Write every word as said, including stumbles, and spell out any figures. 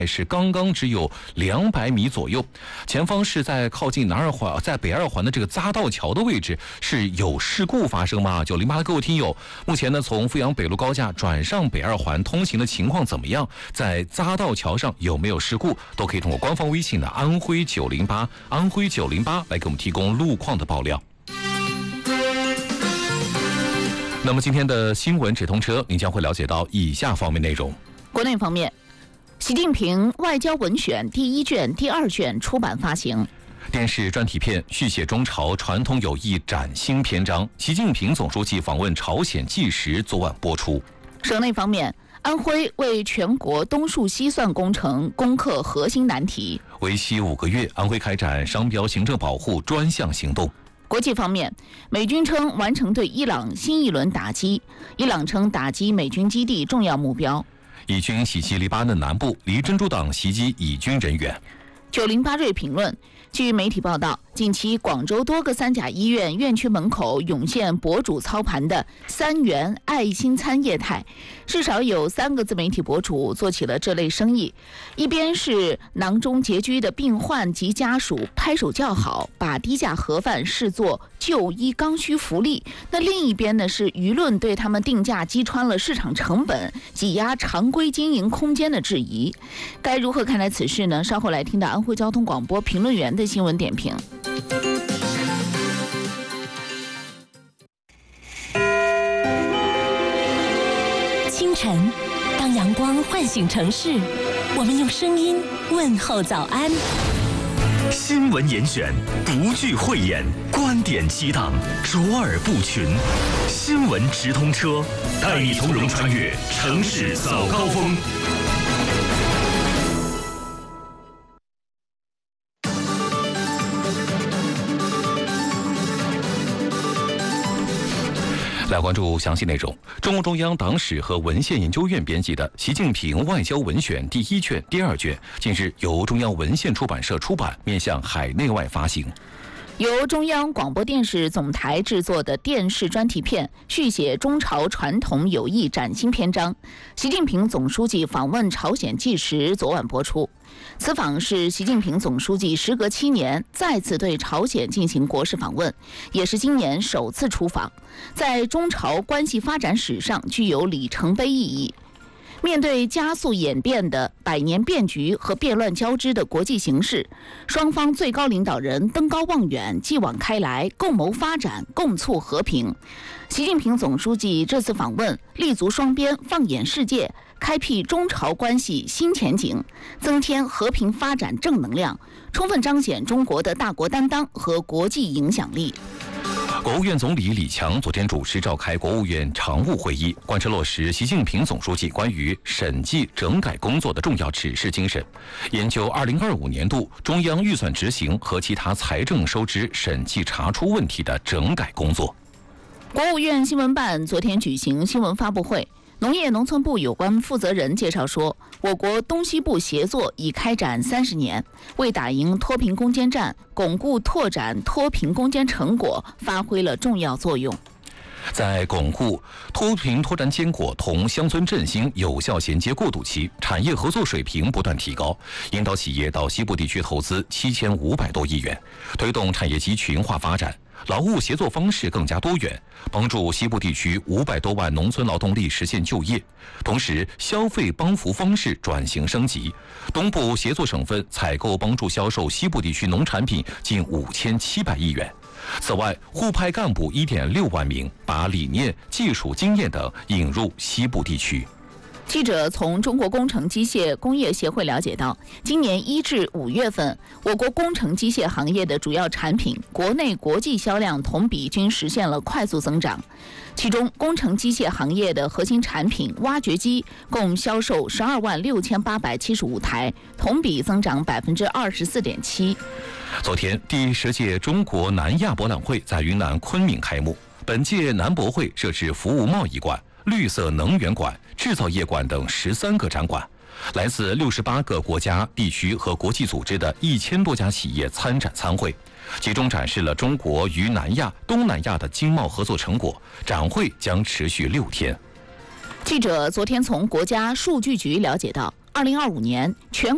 是刚刚只有两百米左右，前方是在靠近南二环，在北二环的这个匝道桥的位置，是有事故发生吗？九零八的各位听友，目前呢从阜阳北路高架转上北二环通行的情况怎么样？在匝道桥上有没有事故？都可以通过官方微信的安徽九零八安徽九零八来给我们提供路况的爆料。那么今天的新闻直通车，您将会了解到以下方面内容。 国内方面，习近平外交文选第一卷、第二卷出版发行。 电视专题片续写中朝传统友谊崭新篇章。习近平总书记访问朝鲜纪实昨晚播出。 省内方面，安徽为全国东数西算工程攻克核心难题。 为期五个月，安徽开展商标行政保护专项行动。 国际方面，美军称完成对伊朗新一轮打击，伊朗称打击美军基地重要目标。 以军袭击黎巴嫩南部，黎真主党袭击以军人员。 九零八瑞评论，据媒体报道，近期广州多个三甲医院院区门口涌现博主操盘的三元爱心餐业态，至少有三个自媒体博主做起了这类生意。一边是囊中拮据的病患及家属拍手叫好，把低价盒饭视作就医刚需福利；那另一边呢，是舆论对他们定价击穿了市场成本、挤压常规经营空间的质疑。该如何看待此事呢？稍后来听到安徽交通广播评论员的新闻点评。 清晨，当阳光唤醒城市，我们用声音问候早安。 新闻严选，不惧讳言，观点激荡，卓尔不群。新闻直通车，带你从容穿越城市早高峰。 来关注详细内容。中共中央党史和文献研究院编辑的《习近平外交文选》第一卷、第二卷，近日由中央文献出版社出版，面向海内外发行。 由中央广播电视总台制作的电视专题片续写中朝传统友谊崭新篇章。习近平总书记访问朝鲜纪实昨晚播出。此访是习近平总书记时隔七年再次对朝鲜进行国事访问，也是今年首次出访，在中朝关系发展史上具有里程碑意义。面对加速演变的百年变局和变乱交织的国际形势，双方最高领导人登高望远，继往开来，共谋发展，共促和平。习近平总书记这次访问，立足双边，放眼世界，开辟中朝关系新前景，增添和平发展正能量，充分彰显中国的大国担当和国际影响力。 国务院总理李强昨天主持召开国务院常务会议，贯彻落实习近平总书记关于审计整改工作的重要指示精神，研究二零二五年度中央预算执行和其他财政收支审计查出问题的整改工作。 国务院新闻办昨天举行新闻发布会，农业农村部有关负责人介绍说，我国东西部协作已开展三十年，为打赢脱贫攻坚战，巩固拓展脱贫攻坚成果发挥了重要作用。 在巩固脱贫拓展坚果同乡村振兴有效衔接过渡期，产业合作水平不断提高，引导企业到西部地区投资七千五百多亿元，推动产业集群化发展，劳务协作方式更加多元，帮助西部地区五百多万农村劳动力实现就业。同时，消费帮扶方式转型升级，东部协作省份采购帮助销售西部地区农产品近五千七百亿元。此外，互派干部一点六万名，把理念、技术经验等引入西部地区。 记者从中国工程机械工业协会了解到，今年一至五月份，我国工程机械行业的主要产品国内国际销量同比均实现了快速增长。其中，工程机械行业的核心产品挖掘机共销售十二万六千八百七十五台，同比增长百分之二十四点七。 昨天，第十届中国南亚博览会在云南昆明开幕。本届南博会设置服务贸易馆、绿色能源馆、制造业馆等十三个展馆，来自六十八个国家、地区和国际组织的一千多家企业参展参会，集中展示了中国与南亚、东南亚的经贸合作成果。展会将持续六天。 记者昨天从国家数据局了解到，二零二五年全